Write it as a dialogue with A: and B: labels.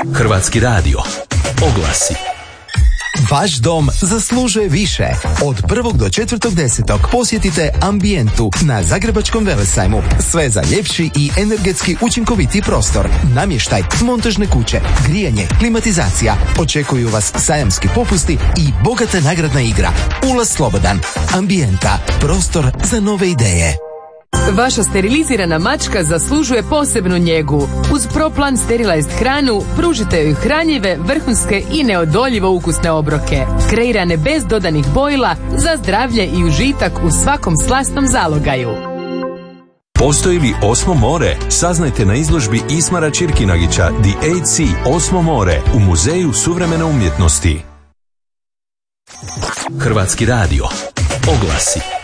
A: Hrvatski radio. Oglasi.
B: Vaš dom zaslužuje više. Od 1. do 4.10. posjetite Ambijentu na Zagrebačkom Velesajmu. Sve za ljepši i energetski učinkoviti prostor. Namještaj, montažne kuće, grijanje, klimatizacija. Očekuju vas sajamski popusti i bogata nagradna igra. Ulaz slobodan. Ambijenta. Prostor za nove ideje.
C: Vaša sterilizirana mačka zaslužuje posebnu njegu. Uz ProPlan Sterilized hranu pružite joj hranjive, vrhunske i neodoljivo ukusne obroke. Kreirane bez dodanih bojila za zdravlje i užitak u svakom slasnom zalogaju.
A: Postoji li osmo more? Saznajte na izložbi Ismara Čirkinagića The 8 Sea Osmo more u Muzeju suvremene umjetnosti. Hrvatski radio. Oglasi.